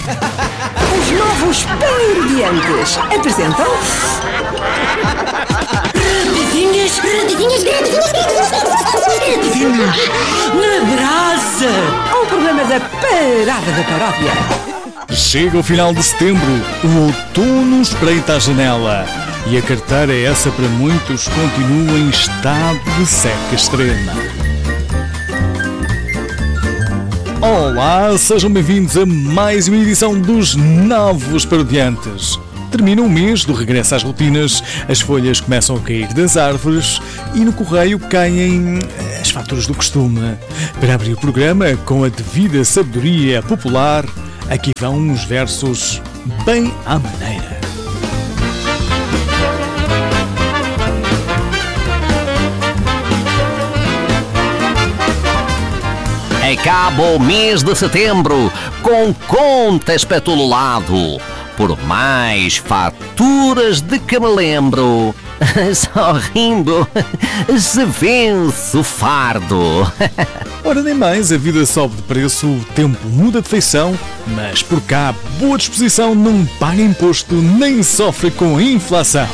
Os novos Pan-Ingredientes apresentam... Radinhas na brasa. O programa da Parada da Paródia. Chega o final de setembro, o outono espreita a janela e a carteira, essa para muitos, continua em estado de seca extrema. Olá, sejam bem-vindos a mais uma edição dos Novos Parodiantes. Termina o mês do regresso às rotinas, as folhas começam a cair das árvores e no correio caem as faturas do costume. Para abrir o programa com a devida sabedoria popular, aqui vão uns versos bem à maneira. Acaba o mês de setembro com contas para todo lado. Por mais faturas de que me lembro, só rindo se vence o fardo. Ora, nem mais, a vida sobe de preço, o tempo muda de feição, mas por cá, boa disposição não paga imposto nem sofre com a inflação.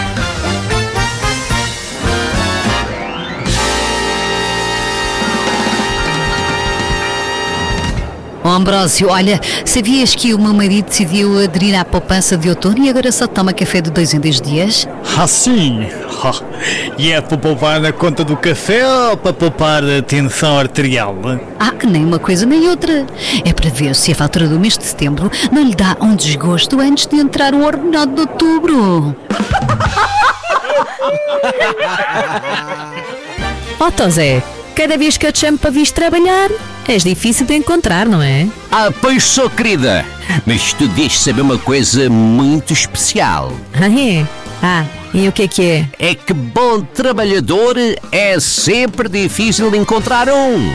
Oh, Ambrósio, olha, sabias que o meu marido decidiu aderir à poupança de outono e agora só toma café de 2 em 2 dias? Ah, sim? E é para poupar na conta do café ou para poupar a tensão arterial? Ah, nem uma coisa nem outra. É para ver se a fatura do mês de setembro não lhe dá um desgosto antes de entrar o ordenado de outubro. Ó, Tosé, cada vez que eu te chamo para vir trabalhar, és difícil de encontrar, não é? Ah, pois sou, querida, mas tu deves saber uma coisa muito especial. Ah, é? Ah, e o que é? É que bom trabalhador é sempre difícil de encontrar um.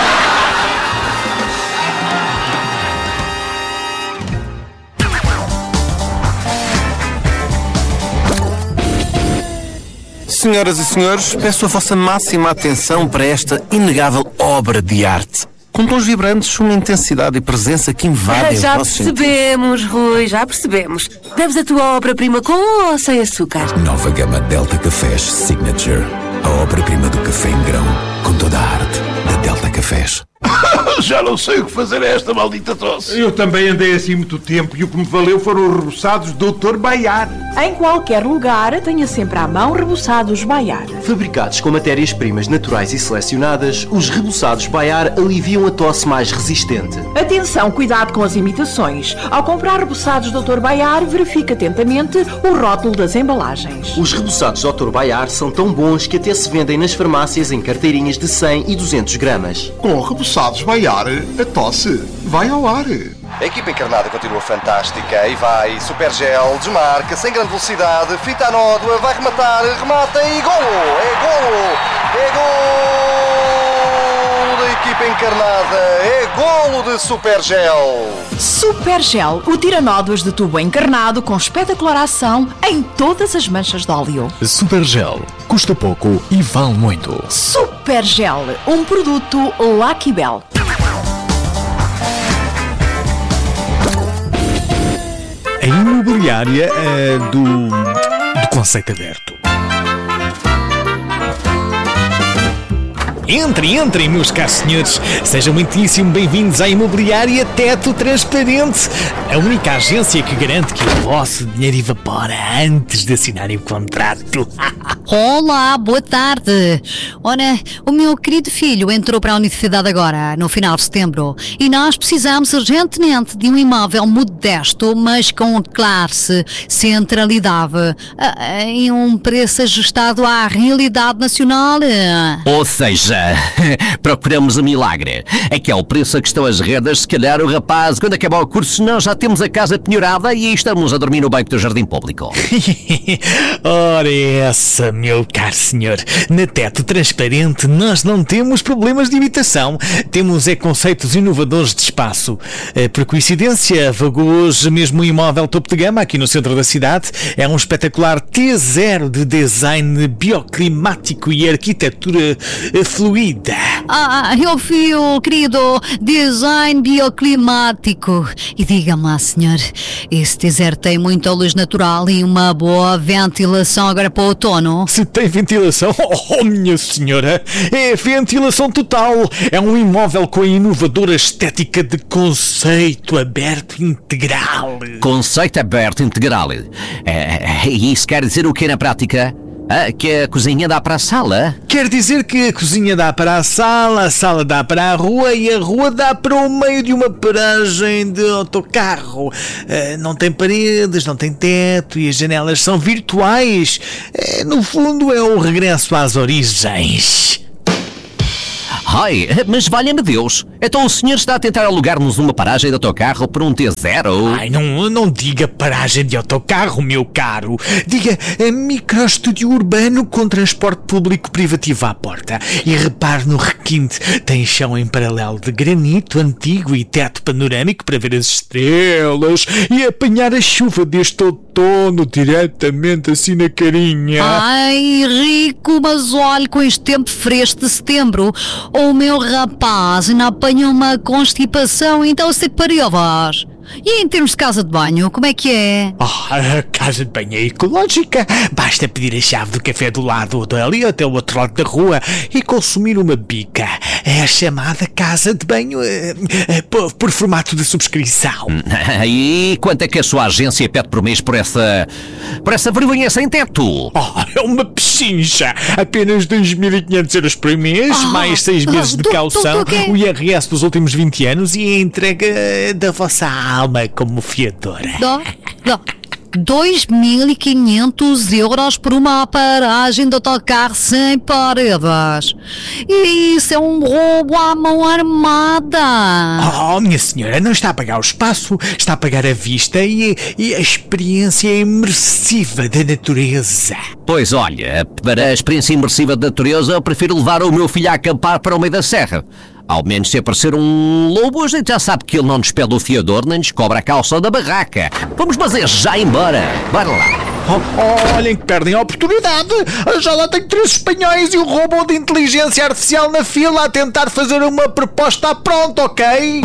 Senhoras e senhores, peço a vossa máxima atenção para esta inegável obra de arte. Com tons vibrantes, uma intensidade e presença que invadem os Já nossos percebemos, Rui, já percebemos. Bebes a tua obra-prima com ou sem açúcar? Nova gama Delta Cafés Signature. A obra-prima do café em grão, com toda a arte da Delta Cafés. Já não sei o que fazer a esta maldita tosse. Eu também andei assim muito tempo e o que me valeu foram os reboçados Dr. Baiar. Em qualquer lugar, tenha sempre à mão reboçados Baiar. Fabricados com matérias-primas naturais e selecionadas, os reboçados Baiar aliviam a tosse mais resistente. Atenção, cuidado com as imitações. Ao comprar reboçados Dr. Baiar, verifique atentamente o rótulo das embalagens. Os reboçados Dr. Baiar são tão bons que até se vendem nas farmácias em carteirinhas de 100 e 200 gramas. Com reboçados Baiar, a tosse vai ao ar. A equipa encarnada continua fantástica e vai, super gel, desmarca, sem grande velocidade, fita a nódoa, vai rematar, remata e golo! É golo! É golo da equipa encarnada! É golo de super gel! Super Gel, o tiranódoas de tubo encarnado com espetacular ação em todas as manchas de óleo. Super Gel, custa pouco e vale muito. Super Gel, um produto Lucky Bell. A imobiliária do conceito aberto. Entrem, meus caros senhores. Sejam muitíssimo bem-vindos à Imobiliária Teto Transparente, a única agência que garante que o vosso dinheiro evapora antes de assinarem o contrato. Olá, boa tarde. Ora, o meu querido filho entrou para a universidade agora, no final de setembro, e nós precisamos urgentemente de um imóvel modesto, mas com classe, centralidade, em um preço ajustado à realidade nacional. Ou seja, procuramos um milagre. Aquele preço a que estão as rendas, se calhar o rapaz, quando acabar o curso, nós já temos a casa penhorada e estamos a dormir no banco do jardim público. Ora essa, meu caro senhor. Na Teto Transparente nós não temos problemas de imitação. Temos conceitos inovadores de espaço. Por coincidência, vagou hoje mesmo um imóvel topo de gama aqui no centro da cidade. É um espetacular T0 de design bioclimático e arquitetura florestal poluída. Eu fio, querido, design bioclimático. E diga-me lá, senhor, esse deserto tem muita luz natural e uma boa ventilação agora para o outono? Se tem ventilação, oh minha senhora, é ventilação total. É um imóvel com a inovadora estética de conceito aberto integral. Conceito aberto integral. Isso quer dizer o que na prática? Que a cozinha dá para a sala? Quer dizer que a cozinha dá para a sala dá para a rua e a rua dá para o meio de uma paragem de autocarro. Não tem paredes, não tem teto e as janelas são virtuais. No fundo é o regresso às origens. Ai, mas valha-me Deus, então o senhor está a tentar alugar-nos uma paragem de autocarro por um T0? Ai, não diga paragem de autocarro, meu caro. Diga microestúdio urbano com transporte público privativo à porta. E repare no requinte, tem chão em paralelo de granito antigo e teto panorâmico para ver as estrelas e apanhar a chuva deste outono diretamente assim na carinha. Ai, rico, mas olhe, com este tempo fresco de setembro, o meu rapaz ainda apanha uma constipação, então se pariu a voz. E em termos de casa de banho, como é que é? A casa de banho é ecológica. Basta pedir a chave do café do lado ou dali até o outro lado da rua e consumir uma bica. É a chamada casa de banho por formato de subscrição. E quanto é que a sua agência pede por mês por essa vergonha sem teto? É uma pechincha. Apenas 2.500 euros por mês, mais 6 meses de caução, o IRS dos últimos 20 anos e a entrega da vossa alma como fiadora. 2.500 euros por uma paragem de autocarro sem paredes. E isso é um roubo à mão armada. Minha senhora, não está a pagar o espaço, está a pagar a vista e a experiência imersiva da natureza. Pois olha, para a experiência imersiva da natureza eu prefiro levar o meu filho a acampar para o meio da serra. Ao menos se aparecer um lobo, a gente já sabe que ele não nos pede o fiador nem nos cobra a calça da barraca. Vamos, mas já embora. Bora lá. Olhem que perdem a oportunidade. Já lá tenho 3 espanhóis e um robô de inteligência artificial na fila a tentar fazer uma proposta pronta, ok?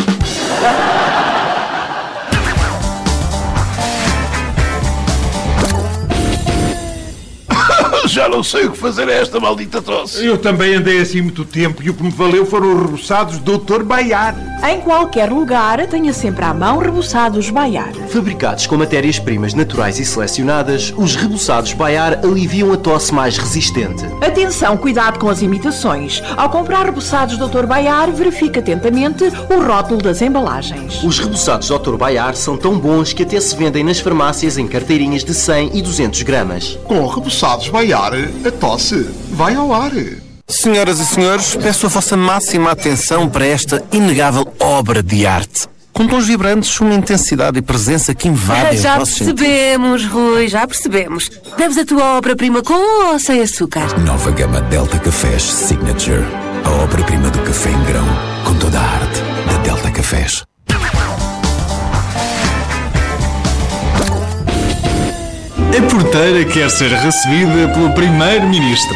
Já não sei o que fazer a esta maldita tosse. Eu também andei assim muito tempo e o que me valeu foram os reboçados Dr. Baiar. Em qualquer lugar, tenha sempre à mão reboçados Baiar. Fabricados com matérias-primas naturais e selecionadas, os reboçados Baiar aliviam a tosse mais resistente. Atenção, cuidado com as imitações. Ao comprar reboçados Dr. Baiar, verifique atentamente o rótulo das embalagens. Os reboçados Dr. Baiar são tão bons que até se vendem nas farmácias em carteirinhas de 100 e 200 gramas. Com reboçados Baiar, a tosse vai ao ar. Senhoras e senhores, peço a vossa máxima atenção para esta inegável obra de arte. Com tons vibrantes, uma intensidade e presença que invadem os Já vossos percebemos, Rui, já percebemos. Deves a tua obra-prima com ou sem açúcar? Nova gama Delta Cafés Signature. A obra-prima do café em grão, com toda a arte da Delta Cafés. A porteira quer ser recebida pelo Primeiro-Ministro.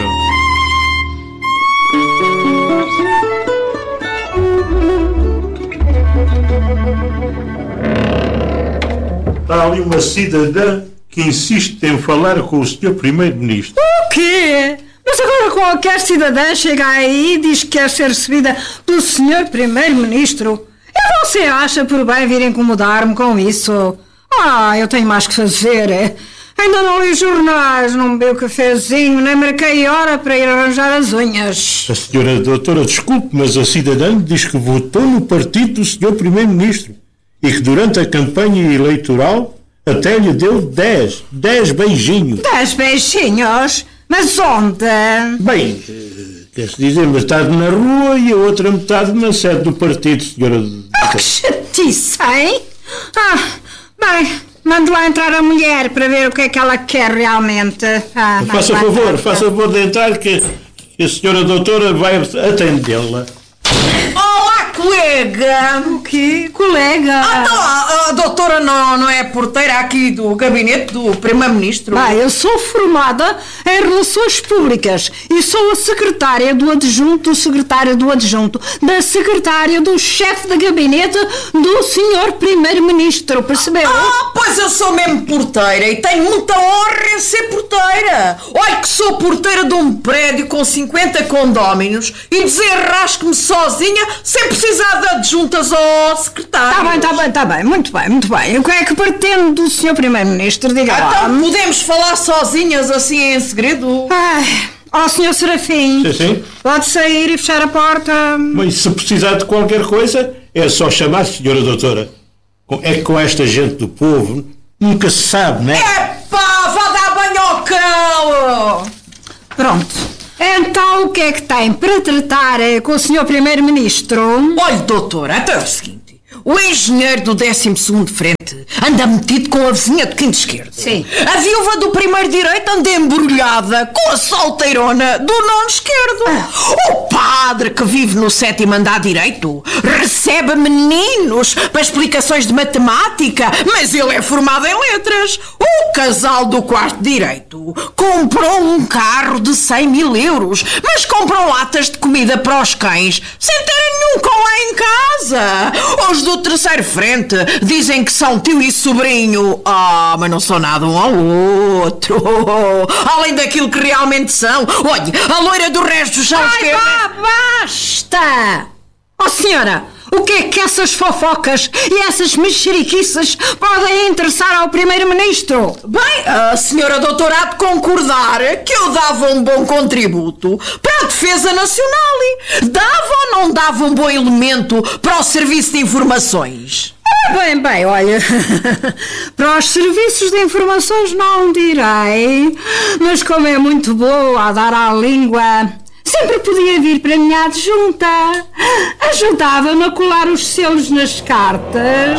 Há ali uma cidadã que insiste em falar com o Sr. Primeiro-Ministro. O quê? Mas agora qualquer cidadã chega aí e diz que quer ser recebida pelo Sr. Primeiro-Ministro. E você acha por bem vir incomodar-me com isso? Eu tenho mais que fazer. Ainda não li os jornais, não bebi o cafezinho, nem marquei hora para ir arranjar as unhas. A senhora doutora, desculpe, mas a cidadã diz que votou no partido do Sr. Primeiro-Ministro e que durante a campanha eleitoral até lhe deu 10 beijinhos. 10 beijinhos? Mas onde? Bem, quer-se dizer, metade na rua e a outra metade na sede do partido, senhora. Que chatice, hein? Bem, mande lá entrar a mulher para ver o que é que ela quer realmente. Faça favor de entrar que a senhora doutora vai atendê-la. Olá, colega! O quê? Colega? A doutora não é porteira aqui do gabinete do Primeiro-Ministro? Eu sou formada em Relações Públicas e sou a secretária do adjunto, secretária do adjunto, da secretária do chefe de gabinete do senhor Primeiro-Ministro, percebeu? Pois eu sou mesmo porteira e tenho muita honra em ser porteira. Olha que sou porteira de um prédio com 50 condóminos e desenrasco-me sozinha sem precisar de adjuntas ao secretário. Está bem, muito bem. O que é que pretende do senhor Primeiro-Ministro? Diga lá. Então podemos falar sozinhas assim em segredo? Senhor Serafim. Sim. Pode sair e fechar a porta. Mas se precisar de qualquer coisa, é só chamar, senhora doutora. É que com esta gente do povo, nunca se sabe, não é? Epá, vá dar banho ao cão! Pronto. Então o que é que tem para tratar com o senhor Primeiro-Ministro? Olha, doutora, até é o seguinte. O engenheiro do 12º frente anda metido com a vizinha do quinto esquerdo. Sim. A viúva do primeiro direito anda embrulhada com a solteirona do nono esquerdo. O padre que vive no 7º andar direito recebe meninos para explicações de matemática, mas ele é formado em letras. O casal do quarto direito comprou um carro de 100 mil euros, mas compram latas de comida para os cães sem terem nenhum cão lá em casa. Os do terceiro frente dizem que são tio e sobrinho. Mas não são nada um ao outro. Além daquilo que realmente são. Olha, a loira do resto já os quer... Basta! Senhora, o que é que essas fofocas e essas mexeriquices podem interessar ao Primeiro-Ministro? Bem, a senhora doutora há de concordar que eu dava um bom contributo para a defesa nacional. Dava ou não dava um bom elemento para o serviço de informações? Bem, olha, para os serviços de informações não direi, mas como é muito boa a dar à língua... Sempre podia vir para a minha adjunta. Ajudava-me a colar os selos nas cartas.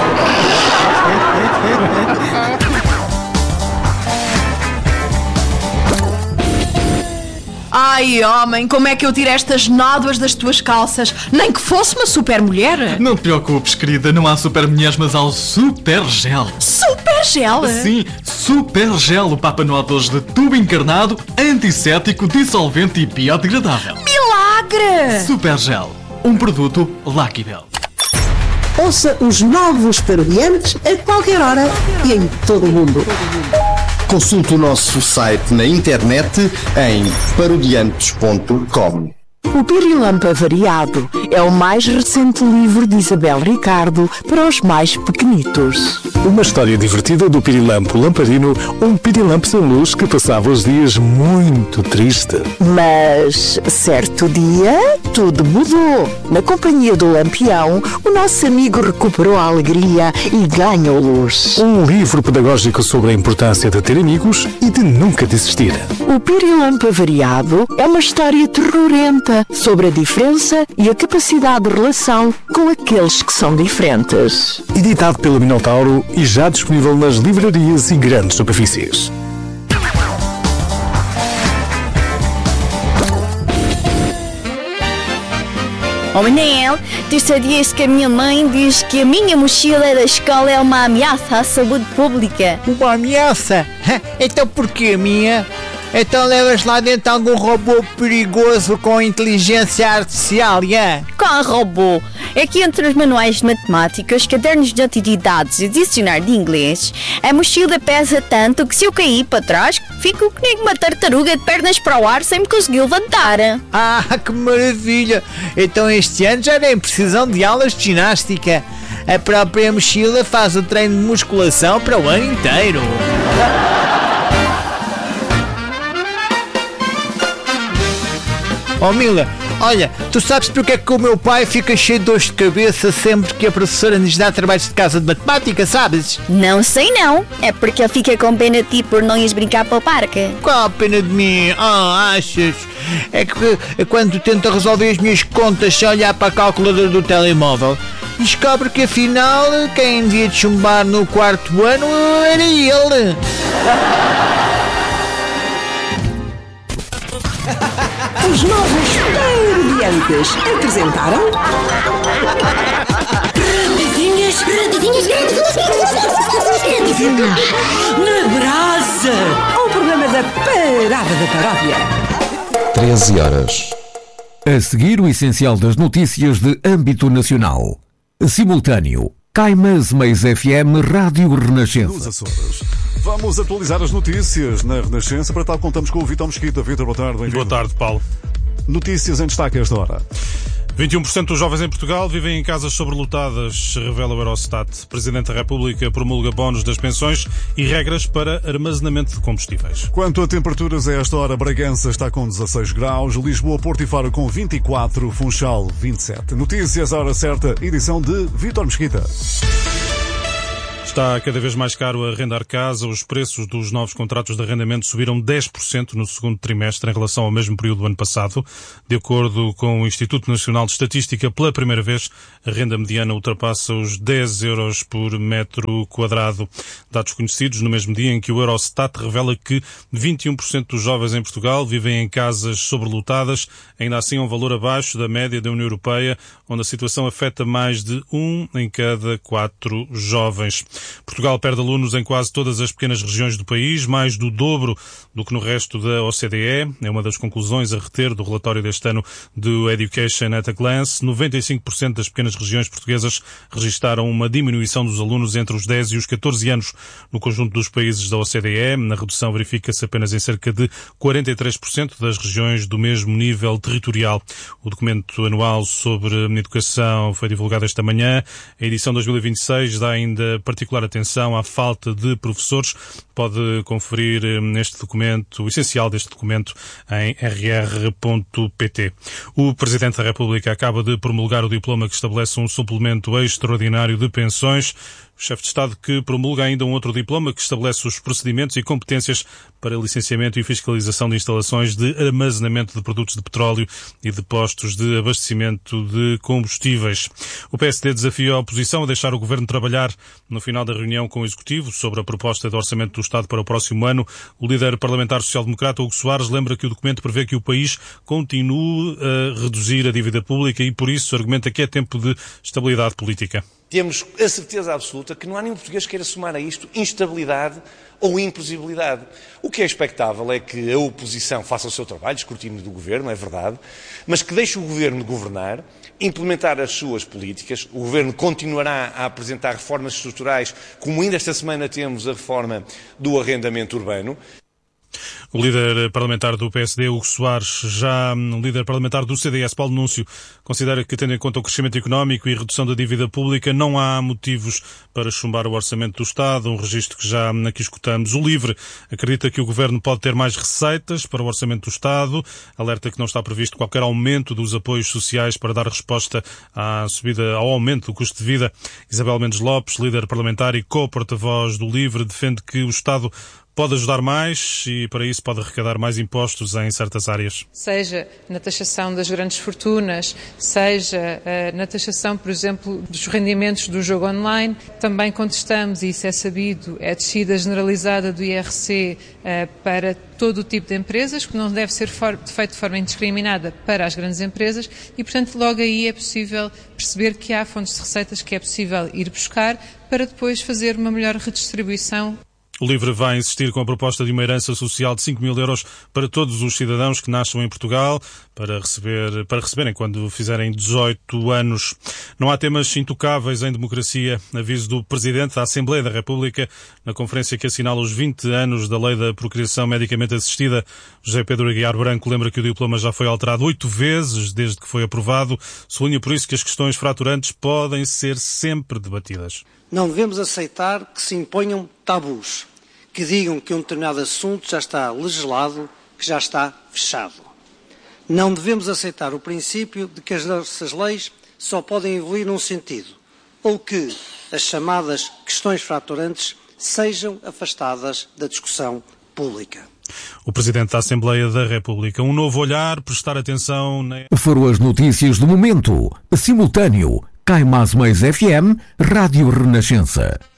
Ai, homem, como é que eu tiro estas nódoas das tuas calças? Nem que fosse uma super mulher. Não te preocupes, querida, não há super mulheres, mas há o Super Gel. Super Gel? Sim, Super Gel, o Papa Noel de tubo encarnado, antisséptico, dissolvente e biodegradável. Milagre! Super Gel, um produto Lucky Bell. Ouça os novos Parodiantes a qualquer hora e em todo o mundo. Consulte o nosso site na internet em parodiantes.com. O Pirilampo Avariado é o mais recente livro de Isabel Ricardo para os mais pequenitos. Uma história divertida do Pirilampo Lamparino, um pirilampo sem luz que passava os dias muito triste. Mas, certo dia, tudo mudou. Na companhia do Lampião, o nosso amigo recuperou a alegria e ganhou luz. Um livro pedagógico sobre a importância de ter amigos e de nunca desistir. O Pirilampo Avariado é uma história terrorenta sobre a diferença e a capacidade de relação com aqueles que são diferentes. Editado pelo Minotauro e já disponível nas livrarias e grandes superfícies. Manel, tu sabias que a minha mãe diz que a minha mochila da escola é uma ameaça à saúde pública? Uma ameaça? Então porquê a minha? Então levas lá dentro algum robô perigoso com inteligência artificial, é? Qual robô? É que entre os manuais de matemáticas, cadernos de atividades e dicionário de inglês, a mochila pesa tanto que se eu cair para trás, fico que nem uma tartaruga de pernas para o ar sem me conseguir levantar. Que maravilha! Então este ano já nem precisam de aulas de ginástica. A própria mochila faz o treino de musculação para o ano inteiro. Mila, olha, tu sabes porque é que o meu pai fica cheio de dores de cabeça sempre que a professora nos dá trabalhos de casa de matemática, sabes? Não sei não, é porque ele fica com pena de ti por não ires brincar para o parque. Qual a pena de mim? Achas? É que quando tenta resolver as minhas contas sem olhar para a calculadora do telemóvel, descobre que afinal quem devia de chumbar no quarto ano era ele. Os novos Parodiantes apresentaram... Rapidinhas, Na brasa! O programa da Parada da Paródia. 13 horas. A seguir, o essencial das notícias de âmbito nacional. Simultâneo. Caimas Mais FM Rádio Renascença. Vamos atualizar as notícias na Renascença. Para tal, contamos com o Vítor Mesquita. Vítor, boa tarde, bem-vindo. Boa tarde, Paulo. Notícias em destaque a esta hora. 21% dos jovens em Portugal vivem em casas sobrelotadas, revela o Eurostat. O Presidente da República promulga bónus das pensões e regras para armazenamento de combustíveis. Quanto a temperaturas a esta hora, Bragança está com 16 graus, Lisboa, Porto e Faro com 24, Funchal 27. Notícias à hora certa, edição de Vítor Mesquita. Está cada vez mais caro arrendar casa. Os preços dos novos contratos de arrendamento subiram 10% no segundo trimestre em relação ao mesmo período do ano passado. De acordo com o Instituto Nacional de Estatística, pela primeira vez, a renda mediana ultrapassa os 10 euros por metro quadrado. Dados conhecidos no mesmo dia em que o Eurostat revela que 21% dos jovens em Portugal vivem em casas sobrelotadas, ainda assim um valor abaixo da média da União Europeia, onde a situação afeta mais de 1 em cada 4 jovens. Portugal perde alunos em quase todas as pequenas regiões do país, mais do dobro do que no resto da OCDE. É uma das conclusões a reter do relatório deste ano do Education at a Glance. 95% das pequenas regiões portuguesas registaram uma diminuição dos alunos entre os 10 e os 14 anos. No conjunto dos países da OCDE, a redução verifica-se apenas em cerca de 43% das regiões do mesmo nível territorial. O documento anual sobre educação foi divulgado esta manhã. A edição 2026 dá ainda particular atenção à falta de professores. Pode conferir neste documento, o essencial deste documento, em rr.pt. O Presidente da República acaba de promulgar o diploma que estabelece um suplemento extraordinário de pensões. O chefe de Estado que promulga ainda um outro diploma que estabelece os procedimentos e competências para licenciamento e fiscalização de instalações de armazenamento de produtos de petróleo e de postos de abastecimento de combustíveis. O PSD desafia a oposição a deixar o Governo trabalhar. No final da reunião com o Executivo sobre a proposta de orçamento do Estado para o próximo ano, o líder parlamentar social-democrata Hugo Soares lembra que o documento prevê que o país continue a reduzir a dívida pública e, por isso, argumenta que é tempo de estabilidade política. Temos a certeza absoluta que não há nenhum português que queira somar a isto instabilidade ou imprevisibilidade. O que é expectável é que a oposição faça o seu trabalho, escrutínio do governo, é verdade, mas que deixe o governo governar, implementar as suas políticas. O governo continuará a apresentar reformas estruturais, como ainda esta semana temos a reforma do arrendamento urbano. O líder parlamentar do PSD, Hugo Soares, já o líder parlamentar do CDS, Paulo Núncio, considera que, tendo em conta o crescimento económico e a redução da dívida pública, não há motivos para chumbar o orçamento do Estado, um registro que já aqui escutamos. O LIVRE acredita que o Governo pode ter mais receitas para o orçamento do Estado, alerta que não está previsto qualquer aumento dos apoios sociais para dar resposta à subida, ao aumento do custo de vida. Isabel Mendes Lopes, líder parlamentar e co-porta-voz do LIVRE, defende que o Estado pode ajudar mais e, para isso, pode arrecadar mais impostos em certas áreas. Seja na taxação das grandes fortunas, seja na taxação, por exemplo, dos rendimentos do jogo online. Também contestamos, e isso é sabido, a descida generalizada do IRC para todo o tipo de empresas, que não deve ser feito de forma indiscriminada para as grandes empresas e, portanto, logo aí é possível perceber que há fontes de receitas que é possível ir buscar para depois fazer uma melhor redistribuição. O LIVRE vai insistir com a proposta de uma herança social de 5 mil euros para todos os cidadãos que nasçam em Portugal, para receberem quando fizerem 18 anos. Não há temas intocáveis em democracia. Aviso do Presidente da Assembleia da República na conferência que assinala os 20 anos da Lei da Procriação Medicamente Assistida. José Pedro Aguiar Branco lembra que o diploma já foi alterado 8 vezes desde que foi aprovado. Sublinha por isso que as questões fraturantes podem ser sempre debatidas. Não devemos aceitar que se imponham tabus, que digam que um determinado assunto já está legislado, que já está fechado. Não devemos aceitar o princípio de que as nossas leis só podem evoluir num sentido, ou que as chamadas questões fraturantes sejam afastadas da discussão pública. O Presidente da Assembleia da República. Um novo olhar, prestar atenção... Foram as notícias do momento. Simultâneo. Caimas Mais FM, Rádio Renascença.